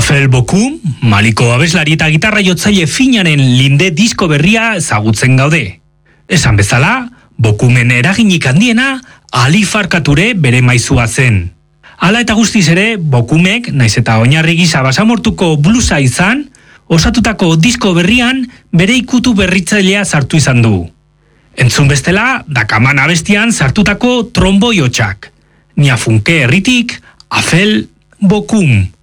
Afel Bokum, Maliko abeslari eta gitarra jotzaile finaren linde disko berria ezagutzen gaude. Esan bezala, Bokumen eraginik handiena Ali Farkature bere maizua zen. Hala eta guztiz ere, Bokumek, naiz eta oinarri gisa basamortuko bluesa izan, osatutako disko berrian bere ikutu berritzailea sartu izan du. Entzun bestela, Dakaman abestian sartutako tromboi hotsak. Niafunke herritik, Afel Bokum.